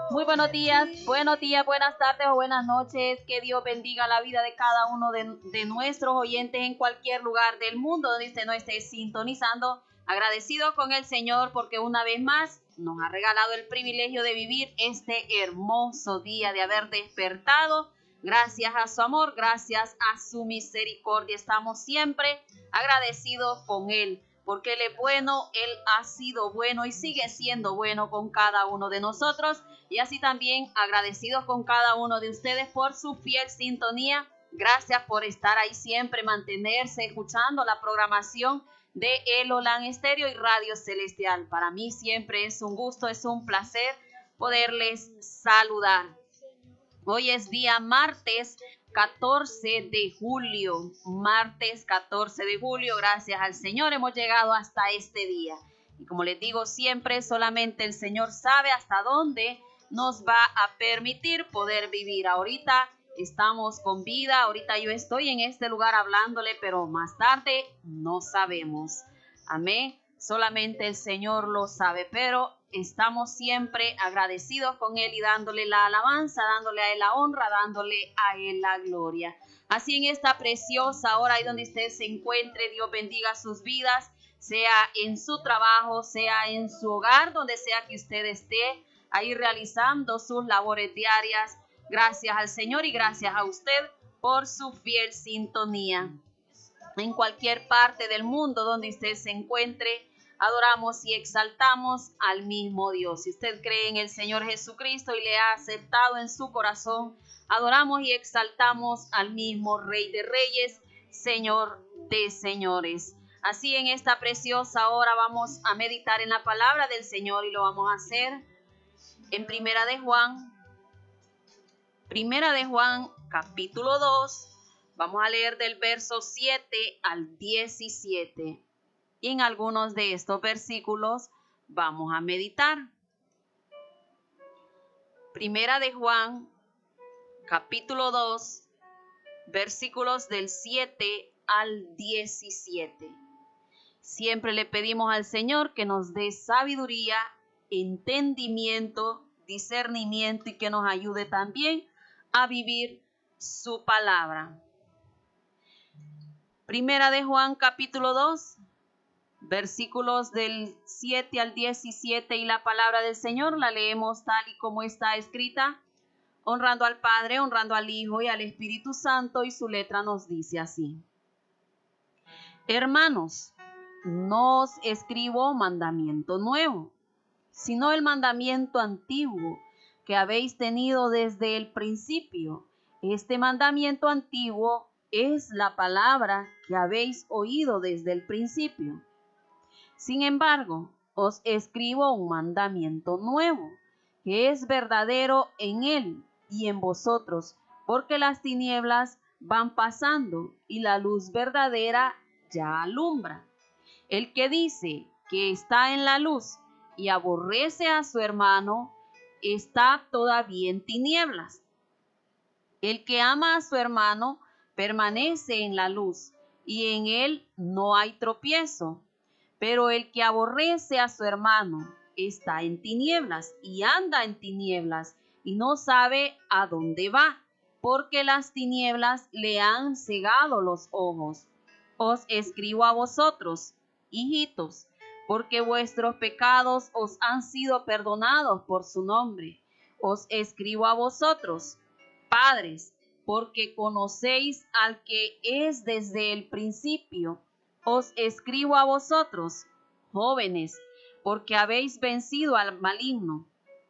Muy buenos días, buenas tardes o buenas noches. Que Dios bendiga la vida de cada uno de nuestros oyentes en cualquier lugar del mundo donde usted nos esté sintonizando. Agradecido con el Señor porque una vez más nos ha regalado el privilegio de vivir este hermoso día, de haber despertado. Gracias a su amor, gracias a su misericordia. Estamos siempre agradecidos con Él, porque Él es bueno, Él ha sido bueno y sigue siendo bueno con cada uno de nosotros. Y así también agradecidos con cada uno de ustedes por su fiel sintonía. Gracias por estar ahí siempre, mantenerse escuchando la programación de El Olan Estéreo y Radio Celestial. Para mí siempre es un gusto, es un placer poderles saludar. Hoy es día martes 14 de julio. Martes 14 de julio, gracias al Señor hemos llegado hasta este día. Y como les digo siempre, solamente el Señor sabe hasta dónde nos va a permitir poder vivir. Ahorita estamos con vida, ahorita yo estoy en este lugar hablándole, pero más tarde no sabemos. Amén. Solamente el Señor lo sabe, pero estamos siempre agradecidos con Él y dándole la alabanza, dándole a Él la honra, dándole a Él la gloria. Así en esta preciosa hora ahí donde usted se encuentre, Dios bendiga sus vidas, sea en su trabajo, sea en su hogar, donde sea que usted esté ahí realizando sus labores diarias. Gracias al Señor y gracias a usted por su fiel sintonía. En cualquier parte del mundo donde usted se encuentre, adoramos y exaltamos al mismo Dios. Si usted cree en el Señor Jesucristo y le ha aceptado en su corazón, adoramos y exaltamos al mismo Rey de Reyes, Señor de Señores. Así en esta preciosa hora vamos a meditar en la palabra del Señor y lo vamos a hacer en Primera de Juan capítulo 2. Vamos a leer del verso 7 al 17. Y en algunos de estos versículos vamos a meditar. Primera de Juan, capítulo 2, versículos del 7 al 17. Siempre le pedimos al Señor que nos dé sabiduría, entendimiento, discernimiento y que nos ayude también a vivir su palabra. Primera de Juan, capítulo 2. Versículos del 7 al 17 y la palabra del Señor la leemos tal y como está escrita, honrando al Padre, honrando al Hijo y al Espíritu Santo, y su letra nos dice así: Hermanos, no os escribo mandamiento nuevo, sino el mandamiento antiguo que habéis tenido desde el principio. Este mandamiento antiguo es la palabra que habéis oído desde el principio. Sin embargo, os escribo un mandamiento nuevo, que es verdadero en él y en vosotros, porque las tinieblas van pasando y la luz verdadera ya alumbra. El que dice que está en la luz y aborrece a su hermano, está todavía en tinieblas. El que ama a su hermano permanece en la luz, y en él no hay tropiezo. Pero el que aborrece a su hermano está en tinieblas y anda en tinieblas y no sabe a dónde va, porque las tinieblas le han cegado los ojos. Os escribo a vosotros, hijitos, porque vuestros pecados os han sido perdonados por su nombre. Os escribo a vosotros, padres, porque conocéis al que es desde el principio. Os escribo a vosotros, jóvenes, porque habéis vencido al maligno.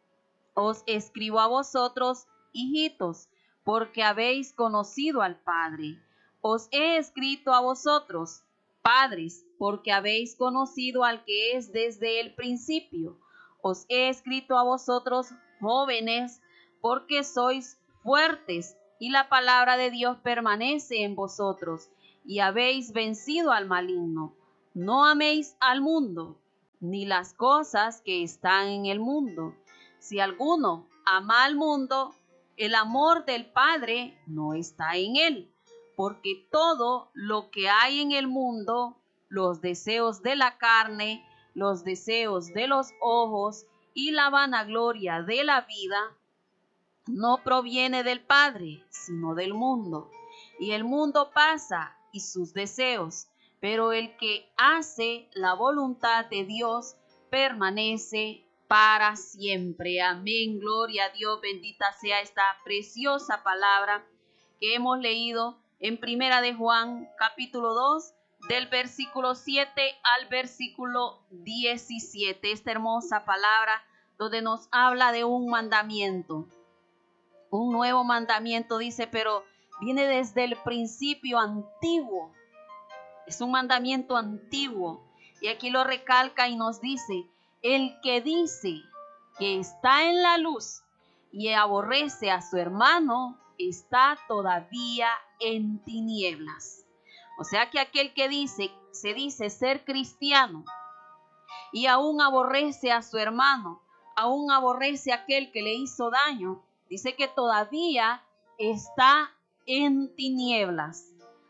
Os escribo a vosotros, hijitos, porque habéis conocido al Padre. Os he escrito a vosotros, padres, porque habéis conocido al que es desde el principio. Os he escrito a vosotros, jóvenes, porque sois fuertes y la palabra de Dios permanece en vosotros, y habéis vencido al maligno. No améis al mundo, ni las cosas que están en el mundo. Si alguno ama al mundo, el amor del Padre no está en él, porque todo lo que hay en el mundo, los deseos de la carne, los deseos de los ojos y la vanagloria de la vida no proviene del Padre, sino del mundo. Y el mundo pasa y sus deseos, pero el que hace la voluntad de Dios permanece para siempre. Amén. Gloria a Dios. Bendita sea esta preciosa palabra que hemos leído en Primera de Juan, capítulo 2, del versículo 7 al versículo 17. Esta hermosa palabra donde nos habla de un mandamiento. Un nuevo mandamiento, dice, pero viene desde el principio antiguo. Es un mandamiento antiguo. Y aquí lo recalca y nos dice, el que dice que está en la luz y aborrece a su hermano, está todavía en tinieblas. O sea que aquel que se dice ser cristiano y aún aborrece a su hermano, aún aborrece a aquel que le hizo daño, dice que todavía está en tinieblas.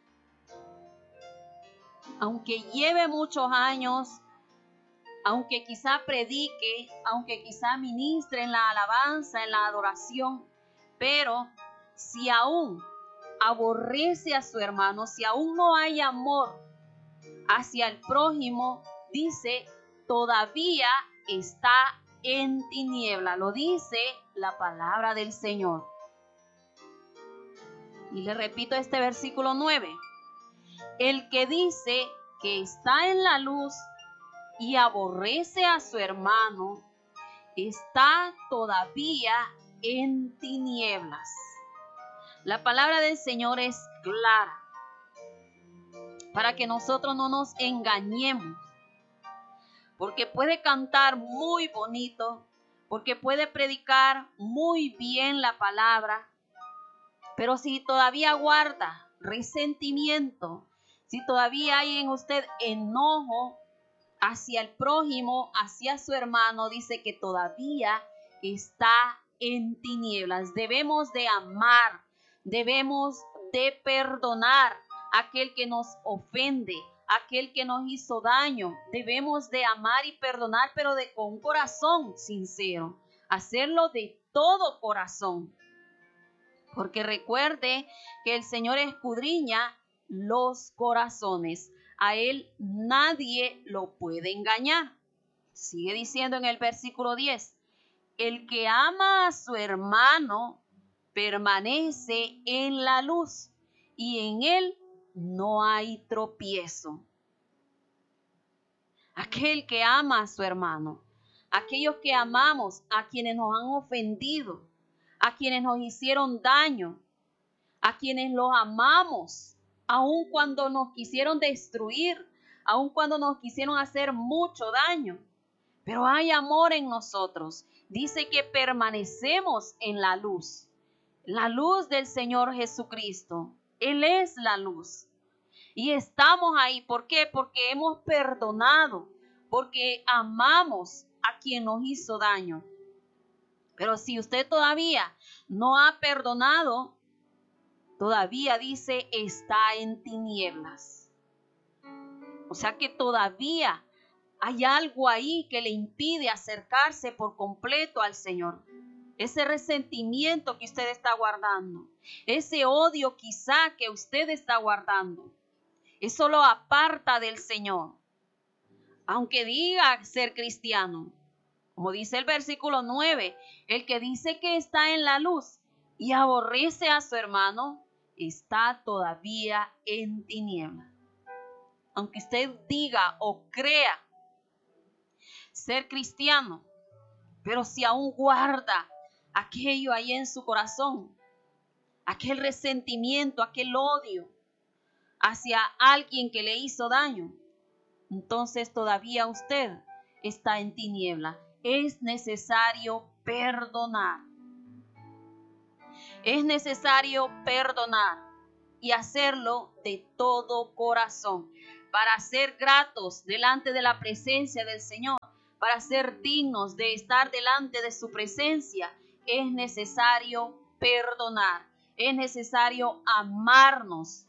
Aunque lleve muchos años, aunque quizá predique, aunque quizá ministre en la alabanza, en la adoración, pero si aún aborrece a su hermano, si aún no hay amor hacia el prójimo, dice, todavía está en tiniebla. Lo dice la palabra del Señor. Y le repito este versículo 9. El que dice que está en la luz y aborrece a su hermano, está todavía en tinieblas. La palabra del Señor es clara para que nosotros no nos engañemos, porque puede cantar muy bonito, porque puede predicar muy bien la palabra, pero si todavía guarda resentimiento, si todavía hay en usted enojo hacia el prójimo, hacia su hermano, dice que todavía está en tinieblas. Debemos de amar, debemos de perdonar a aquel que nos ofende, aquel que nos hizo daño. Debemos de amar y perdonar, pero con un corazón sincero, hacerlo de todo corazón. Porque recuerde que el Señor escudriña los corazones. A Él nadie lo puede engañar. Sigue diciendo en el versículo 10. El que ama a su hermano permanece en la luz y en él no hay tropiezo. Aquel que ama a su hermano, aquellos que amamos a quienes nos han ofendido, a quienes nos hicieron daño, a quienes los amamos, aun cuando nos quisieron destruir, aun cuando nos quisieron hacer mucho daño. Pero hay amor en nosotros. Dice que permanecemos en la luz del Señor Jesucristo. Él es la luz. Y estamos ahí. ¿Por qué? Porque hemos perdonado, porque amamos a quien nos hizo daño. Pero si usted todavía no ha perdonado, todavía dice está en tinieblas. O sea que todavía hay algo ahí que le impide acercarse por completo al Señor. Ese resentimiento que usted está guardando, ese odio quizá que usted está guardando, eso lo aparta del Señor. Aunque diga ser cristiano, como dice el versículo 9, el que dice que está en la luz y aborrece a su hermano, está todavía en tinieblas. Aunque usted diga o crea ser cristiano, pero si aún guarda aquello ahí en su corazón, aquel resentimiento, aquel odio hacia alguien que le hizo daño, entonces todavía usted está en tiniebla. Es necesario perdonar. Es necesario perdonar y hacerlo de todo corazón para ser gratos delante de la presencia del Señor, para ser dignos de estar delante de su presencia. Es necesario perdonar, es necesario amarnos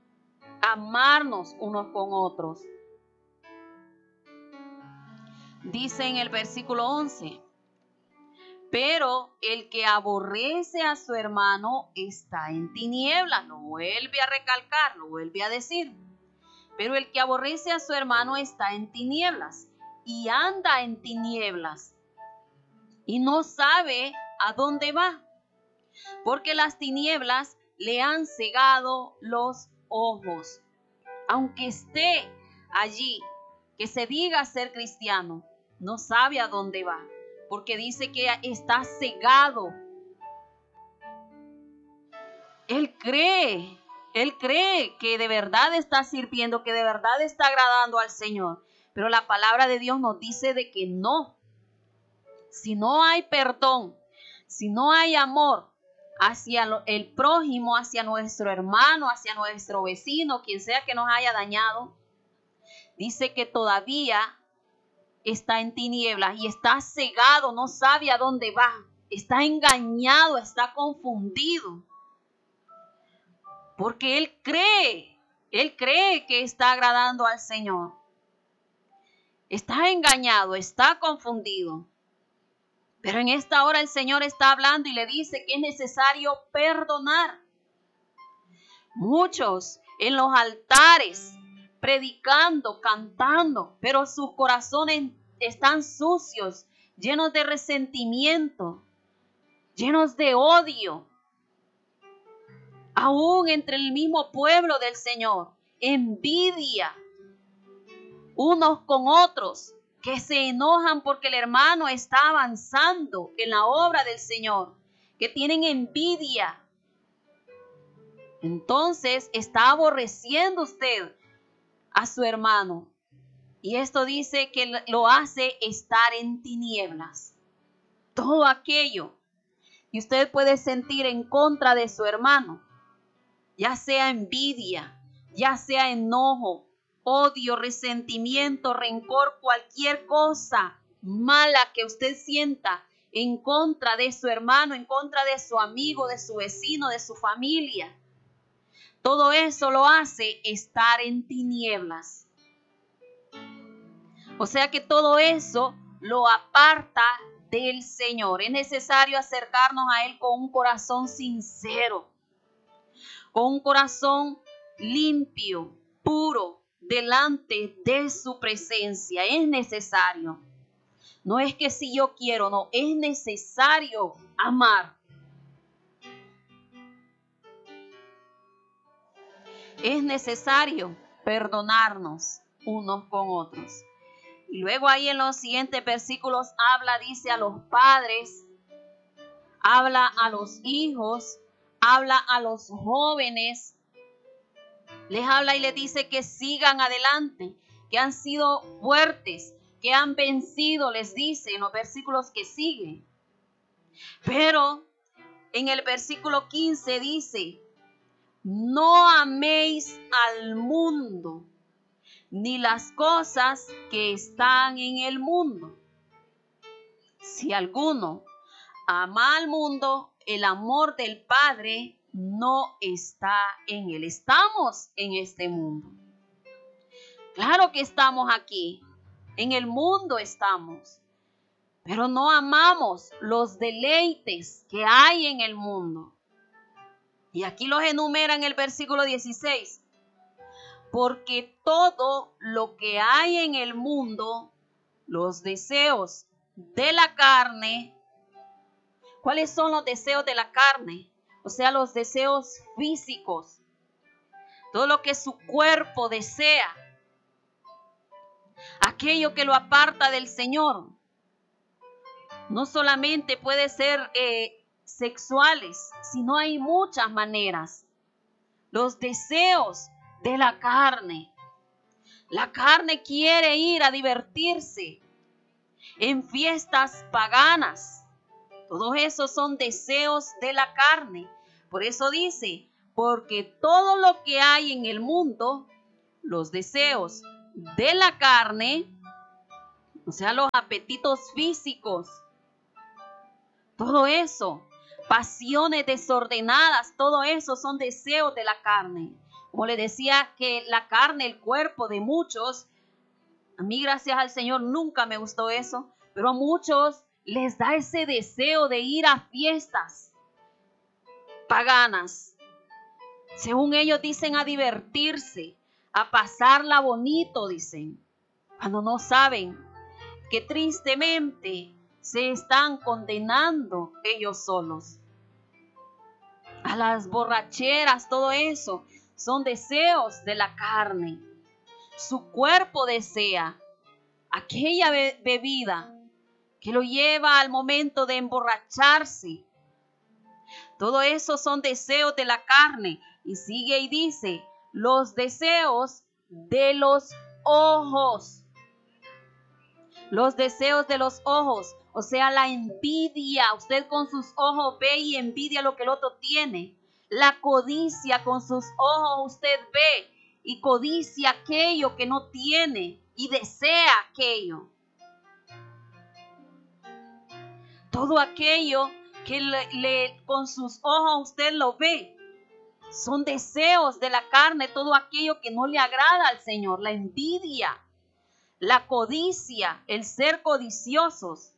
unos con otros. Dice en el versículo 11, Pero el que aborrece a su hermano está en tinieblas. Lo vuelve a recalcar, lo vuelve a decir. Pero el que aborrece a su hermano está en tinieblas y anda en tinieblas y no sabe a dónde va, porque las tinieblas le han cegado los ojos. Aunque esté allí, que se diga ser cristiano, no sabe a dónde va, porque dice que está cegado. Él cree que de verdad está sirviendo, que de verdad está agradando al Señor. Pero la palabra de Dios nos dice de que no. Si no hay perdón, si no hay amor hacia el prójimo, hacia nuestro hermano, hacia nuestro vecino, quien sea que nos haya dañado, dice que todavía está en tinieblas y está cegado, no sabe a dónde va, está engañado, está confundido. Porque él cree que está agradando al Señor. Está engañado, está confundido. Pero en esta hora el Señor está hablando y le dice que es necesario perdonar. Muchos en los altares, predicando, cantando, pero sus corazones están sucios, llenos de resentimiento, llenos de odio. Aún entre el mismo pueblo del Señor, envidia unos con otros, que se enojan porque el hermano está avanzando en la obra del Señor, que tienen envidia. Entonces está aborreciendo usted a su hermano. Y esto dice que lo hace estar en tinieblas. Todo aquello que usted puede sentir en contra de su hermano, ya sea envidia, ya sea enojo, odio, resentimiento, rencor, cualquier cosa mala que usted sienta en contra de su hermano, en contra de su amigo, de su vecino, de su familia. Todo eso lo hace estar en tinieblas. O sea que todo eso lo aparta del Señor. Es necesario acercarnos a Él con un corazón sincero, con un corazón limpio, puro, delante de su presencia. Es necesario. No es que si yo quiero, no, es necesario amar. Es necesario perdonarnos unos con otros. Y luego ahí en los siguientes versículos dice a los padres, habla a los hijos, habla a los jóvenes, les habla y les dice que sigan adelante, que han sido fuertes, que han vencido, les dice en los versículos que siguen. Pero en el versículo 15 dice, no améis al mundo, ni las cosas que están en el mundo. Si alguno ama al mundo, el amor del Padre no está en él. Estamos en este mundo. Claro que estamos aquí. En el mundo estamos. Pero no amamos los deleites que hay en el mundo. Y aquí los enumera en el versículo 16. Porque todo lo que hay en el mundo, los deseos de la carne. ¿Cuáles son los deseos de la carne? O sea, los deseos físicos. Todo lo que su cuerpo desea. Aquello que lo aparta del Señor. No solamente puede ser sexuales, sino hay muchas maneras. Los deseos de la carne. La carne quiere ir a divertirse en fiestas paganas. Todos esos son deseos de la carne. Por eso dice, porque todo lo que hay en el mundo, los deseos de la carne, o sea, los apetitos físicos, todo eso, pasiones desordenadas, todo eso son deseos de la carne. Como les decía que la carne, el cuerpo de muchos, a mí gracias al Señor nunca me gustó eso, pero a muchos les da ese deseo de ir a fiestas paganas. Según ellos dicen, a divertirse, a pasarla bonito, dicen, cuando no saben que tristemente se están condenando ellos solos. A las borracheras, todo eso son deseos de la carne. Su cuerpo desea aquella bebida que lo lleva al momento de emborracharse. Todo eso son deseos de la carne. Y sigue y dice, los deseos de los ojos. Los deseos de los ojos, o sea, la envidia. Usted con sus ojos ve y envidia lo que el otro tiene. La codicia, con sus ojos usted ve y codicia aquello que no tiene y desea aquello. Todo aquello que con sus ojos usted lo ve. Son deseos de la carne, todo aquello que no le agrada al Señor, la envidia, la codicia, el ser codiciosos.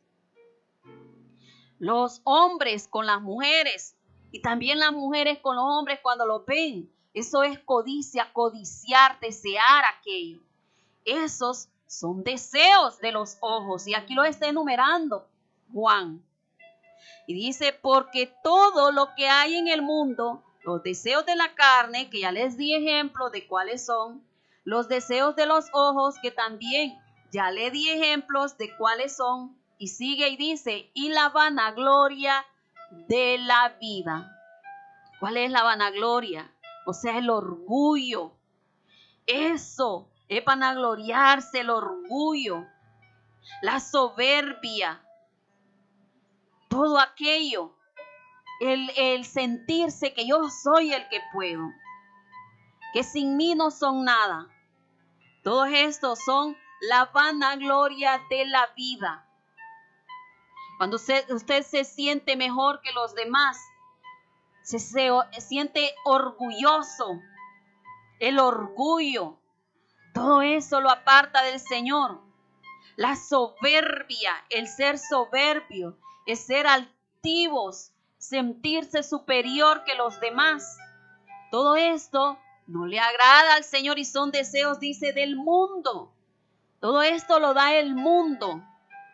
Los hombres con las mujeres y también las mujeres con los hombres cuando lo ven. Eso es codicia, codiciar, desear aquello. Esos son deseos de los ojos. Y aquí lo está enumerando Juan. Y dice, porque todo lo que hay en el mundo, los deseos de la carne, que ya les di ejemplo de cuáles son, los deseos de los ojos, que también ya le di ejemplos de cuáles son, y sigue y dice, y la vanagloria de la vida. ¿Cuál es la vanagloria? O sea, el orgullo. Eso es vanagloriarse, el orgullo, la soberbia, todo aquello. El sentirse que yo soy el que puedo, que sin mí no son nada. Todos estos son la vanagloria de la vida. Cuando usted se siente mejor que los demás, se siente orgulloso. El orgullo, todo eso lo aparta del Señor. La soberbia, el ser soberbio, es ser altivos, sentirse superior que los demás. Todo esto no le agrada al Señor y son deseos, dice, del mundo. Todo esto lo da el mundo.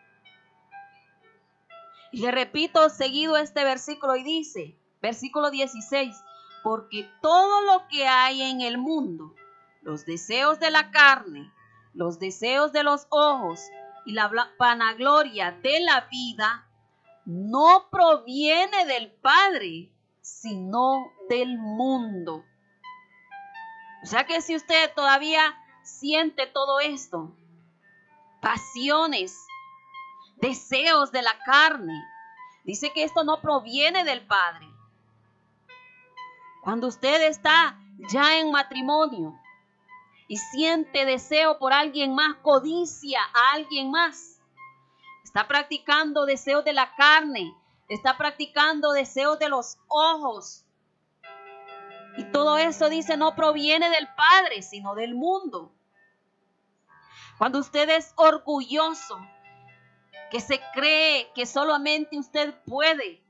Y le repito seguido este versículo y dice, versículo 16, porque todo lo que hay en el mundo, los deseos de la carne, los deseos de los ojos y la vanagloria de la vida, no proviene del Padre, sino del mundo. O sea que si usted todavía siente todo esto, pasiones, deseos de la carne, dice que esto no proviene del Padre. Cuando usted está ya en matrimonio y siente deseo por alguien más, codicia a alguien más, está practicando deseos de la carne, está practicando deseos de los ojos. Y todo eso, dice, no proviene del Padre, sino del mundo. Cuando usted es orgulloso, que se cree que solamente usted puede,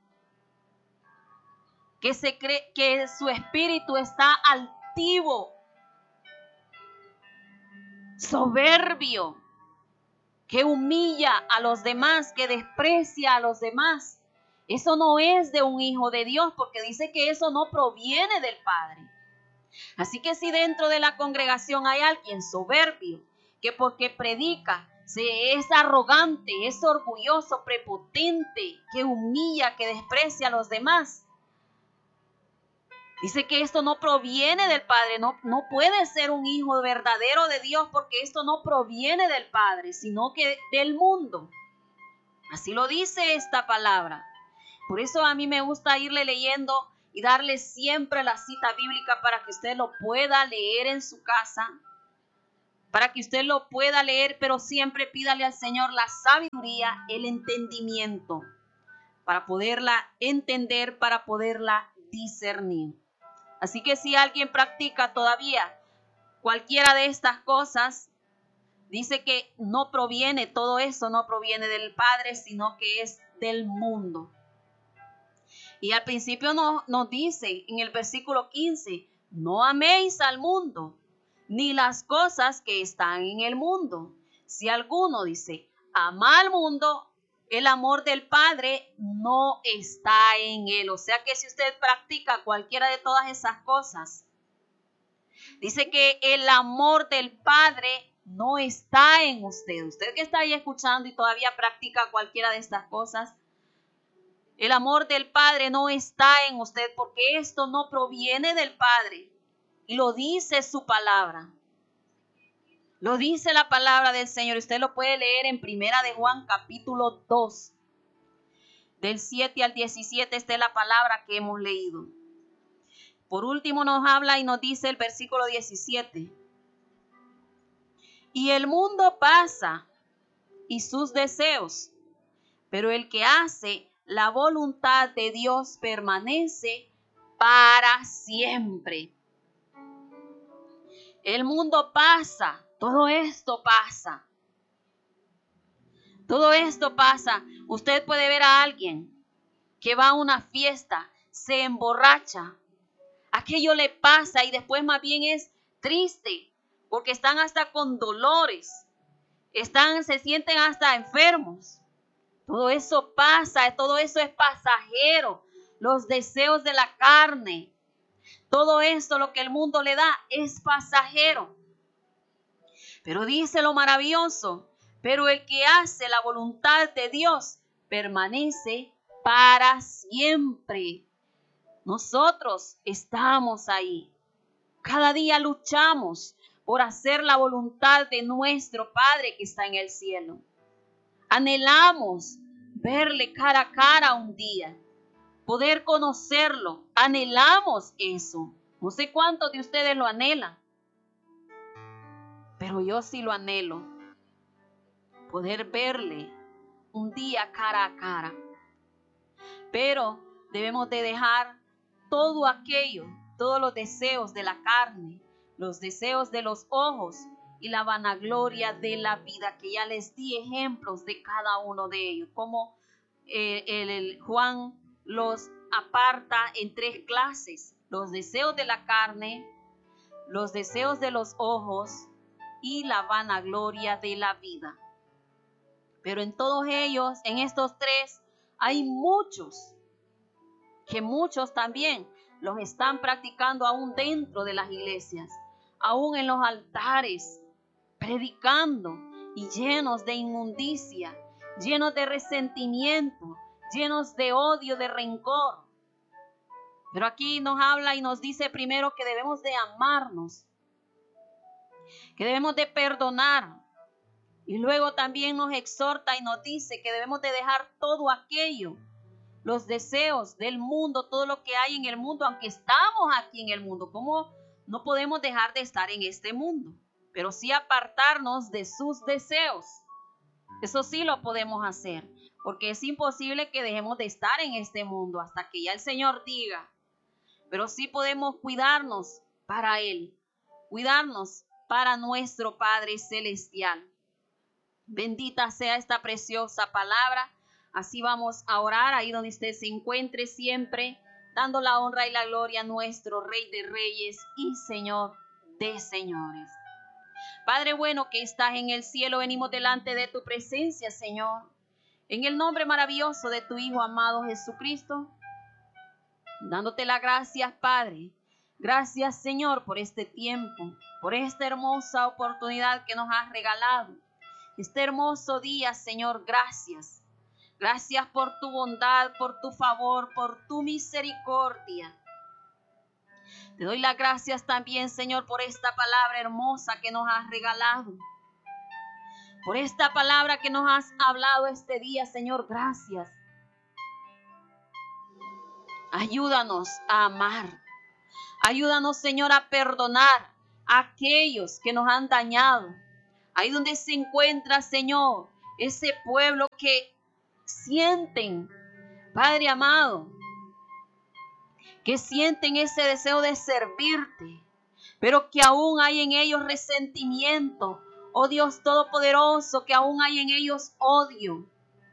que se cree que su espíritu está altivo, soberbio, que humilla a los demás, que desprecia a los demás. Eso no es de un hijo de Dios, porque dice que eso no proviene del Padre. Así que si dentro de la congregación hay alguien soberbio, que porque predica es arrogante, es orgulloso, prepotente, que humilla, que desprecia a los demás, dice que esto no proviene del Padre, no puede ser un hijo verdadero de Dios, porque esto no proviene del Padre, sino que del mundo. Así lo dice esta palabra. Por eso a mí me gusta irle leyendo y darle siempre la cita bíblica para que usted lo pueda leer en su casa, para que usted lo pueda leer, pero siempre pídale al Señor la sabiduría, el entendimiento, para poderla entender, para poderla discernir. Así que si alguien practica todavía cualquiera de estas cosas, Dice que no proviene, todo eso no proviene del Padre, sino que es del mundo. Y al principio nos dice en el versículo 15, no améis al mundo, ni las cosas que están en el mundo. Si alguno dice, ama al mundo, el amor del Padre no está en él. O sea que si usted practica cualquiera de todas esas cosas, dice que el amor del Padre no está en usted. Usted que está ahí escuchando y todavía practica cualquiera de estas cosas, el amor del Padre no está en usted porque esto no proviene del Padre. Y lo dice su palabra. Lo dice la palabra del Señor. Usted lo puede leer en Primera de Juan capítulo 2. Del 7 al 17, esta es la palabra que hemos leído. Por último nos habla y nos dice el versículo 17. Y el mundo pasa y sus deseos, pero el que hace la voluntad de Dios permanece para siempre. El mundo pasa, todo esto pasa. Todo esto pasa. Usted puede ver a alguien que va a una fiesta, se emborracha. Aquello le pasa y después más bien es triste porque están hasta con dolores. Se sienten hasta enfermos. Todo eso pasa, todo eso es pasajero. Los deseos de la carne, todo esto, lo que el mundo le da, es pasajero. Pero dice lo maravilloso, pero el que hace la voluntad de Dios permanece para siempre. Nosotros estamos ahí. Cada día luchamos por hacer la voluntad de nuestro Padre que está en el cielo. Anhelamos verle cara a cara un día, poder conocerlo. Anhelamos eso. No sé cuántos de ustedes lo anhelan, pero yo sí lo anhelo. Poder verle un día cara a cara. Pero debemos de dejar todo aquello, todos los deseos de la carne, los deseos de los ojos y la vanagloria de la vida, que ya les di ejemplos de cada uno de ellos, como Juan los aparta en 3 clases: los deseos de la carne, los deseos de los ojos y la vanagloria de la vida. Pero en todos ellos, en estos 3, hay muchos también los están practicando aún dentro de las iglesias, aún en los altares, predicando y llenos de inmundicia, llenos de resentimiento, llenos de odio, de rencor. Pero aquí nos habla y nos dice primero que debemos de amarnos, que debemos de perdonar. Y luego también nos exhorta y nos dice que debemos de dejar todo aquello, los deseos del mundo, todo lo que hay en el mundo, aunque estamos aquí en el mundo. ¿Cómo no podemos dejar de estar en este mundo? Pero sí apartarnos de sus deseos. Eso sí lo podemos hacer, porque es imposible que dejemos de estar en este mundo hasta que ya el Señor diga. Pero sí podemos cuidarnos para Él, cuidarnos para nuestro Padre Celestial. Bendita sea esta preciosa palabra. Así vamos a orar ahí donde usted se encuentre, siempre dando la honra y la gloria a nuestro Rey de Reyes y Señor de Señores. Padre bueno que estás en el cielo, venimos delante de tu presencia, Señor, en el nombre maravilloso de tu Hijo amado Jesucristo, dándote las gracias, Padre. Gracias, Señor, por este tiempo, por esta hermosa oportunidad que nos has regalado. Este hermoso día, Señor, gracias. Gracias por tu bondad, por tu favor, por tu misericordia. Te doy las gracias también, Señor, por esta palabra hermosa que nos has regalado. Por esta palabra que nos has hablado este día, Señor, gracias. Ayúdanos a amar. Ayúdanos, Señor, a perdonar a aquellos que nos han dañado. Ahí donde se encuentra, Señor, ese pueblo que sienten, Padre amado, que sienten ese deseo de servirte, pero que aún hay en ellos resentimiento, Oh Dios Todopoderoso, que aún hay en ellos odio.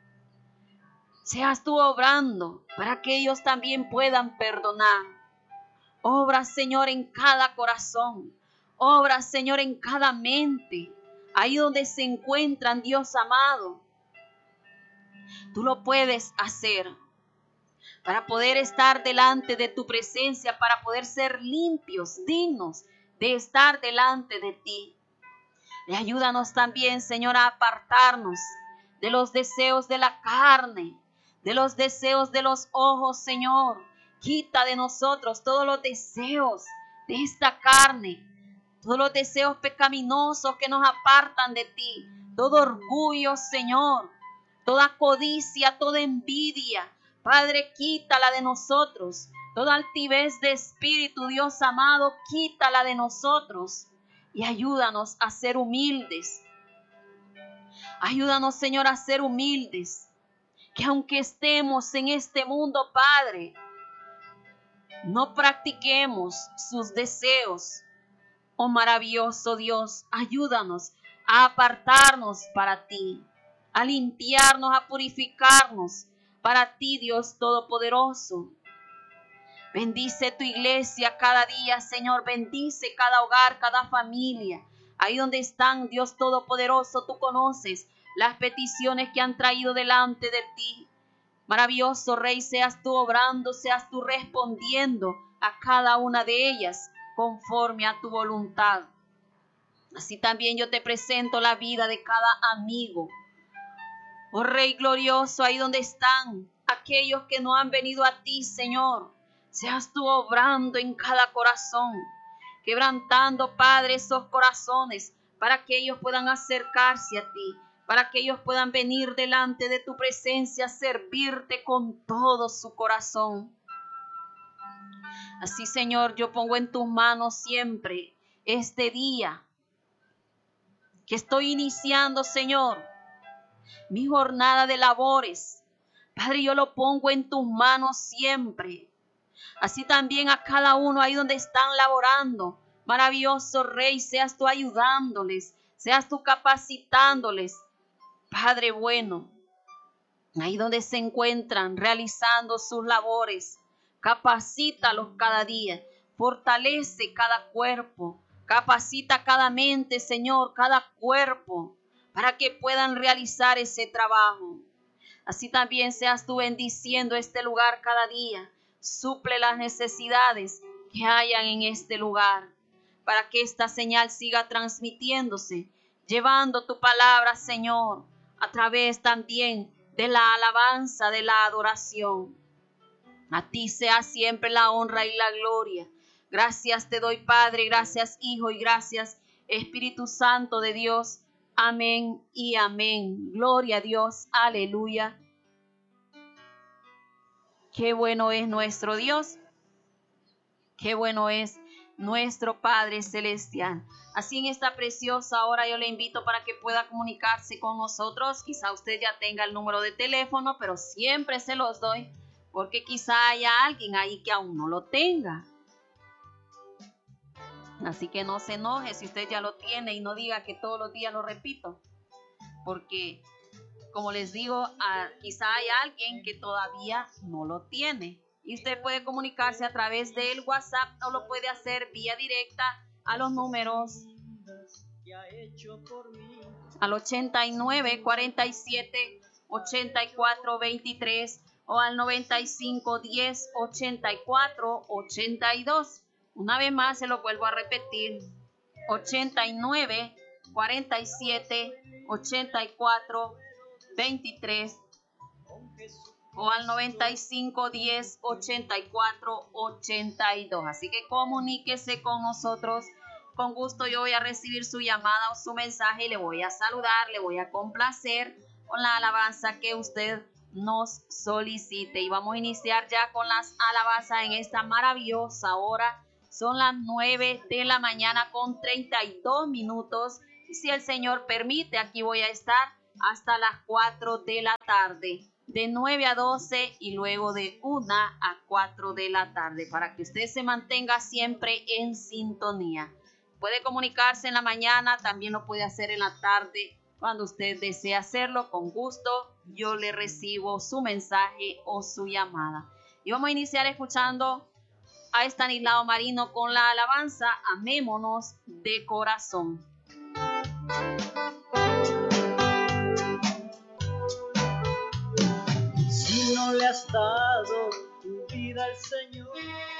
Seas tú obrando para que ellos también puedan perdonar. Obra, Señor, en cada corazón. Obra, Señor, en cada mente. Ahí donde se encuentran, Dios amado. Tú lo puedes hacer para poder estar delante de tu presencia, para poder ser limpios, dignos de estar delante de ti. Y ayúdanos también, Señor, a apartarnos de los deseos de la carne, de los deseos de los ojos, Señor. Quita de nosotros todos los deseos de esta carne, todos los deseos pecaminosos que nos apartan de ti, todo orgullo, Señor, toda codicia, toda envidia. Padre, quítala de nosotros. Toda altivez de espíritu, Dios amado, quítala de nosotros. Y ayúdanos a ser humildes. Ayúdanos, Señor, a ser humildes. Que aunque estemos en este mundo, Padre, no practiquemos sus deseos. Oh maravilloso Dios, ayúdanos a apartarnos para ti, a limpiarnos, a purificarnos para ti, Dios Todopoderoso. Bendice tu iglesia cada día, Señor. Bendice cada hogar, cada familia. Ahí donde están, Dios Todopoderoso, tú conoces las peticiones que han traído delante de ti. Maravilloso Rey, seas tú obrando, seas tú respondiendo a cada una de ellas conforme a tu voluntad. Así también yo te presento la vida de cada amigo. Oh Rey glorioso, ahí donde están aquellos que no han venido a ti, Señor. Seas tú obrando en cada corazón, quebrantando, Padre, esos corazones para que ellos puedan acercarse a ti, para que ellos puedan venir delante de tu presencia, servirte con todo su corazón. Así, Señor, yo pongo en tus manos siempre este día que estoy iniciando, Señor, mi jornada de labores. Padre, yo lo pongo en tus manos siempre. Así también a cada uno ahí donde están laborando. Maravilloso Rey, seas tú ayudándoles, seas tú capacitándoles. Padre bueno, ahí donde se encuentran realizando sus labores, capacítalos cada día, fortalece cada cuerpo, capacita cada mente, Señor, cada cuerpo, para que puedan realizar ese trabajo. Así también seas tú bendiciendo este lugar cada día. Suple las necesidades que hayan en este lugar, para que esta señal siga transmitiéndose, llevando tu palabra, Señor, a través también de la alabanza, de la adoración. A ti sea siempre la honra y la gloria. Gracias te doy, Padre, gracias, Hijo, y gracias, Espíritu Santo de Dios. Amén y amén. Gloria a Dios. Aleluya. Qué bueno es nuestro Dios. Qué bueno es nuestro Padre Celestial. Así en esta preciosa hora yo le invito para que pueda comunicarse con nosotros. Quizá usted ya tenga el número de teléfono, pero siempre se los doy porque quizá haya alguien ahí que aún no lo tenga. Así que no se enoje si usted ya lo tiene y no diga que todos los días lo repito. Porque, como les digo, quizá hay alguien que todavía no lo tiene. Y usted puede comunicarse a través del WhatsApp o lo puede hacer vía directa a los números al 89 47 84 23 o al 95 10 84 82. Una vez más se lo vuelvo a repetir: 89 47 84 23 o al 95 10 84 82. Así que comuníquese con nosotros. Con gusto yo voy a recibir su llamada o su mensaje y le voy a saludar, le voy a complacer con la alabanza que usted nos solicite. Y vamos a iniciar ya con las alabanzas en esta maravillosa hora. Son las 9 de la mañana con 32 minutos. Y si el Señor permite, aquí voy a estar hasta las 4 de la tarde. De 9 a 12 y luego de 1 a 4 de la tarde. Para que usted se mantenga siempre en sintonía. Puede comunicarse en la mañana, también lo puede hacer en la tarde. Cuando usted desee hacerlo, con gusto, yo le recibo su mensaje o su llamada. Y vamos a iniciar escuchando a Estanislao Marino con la alabanza Amémonos de corazón. Si no le has dado tu vida al Señor,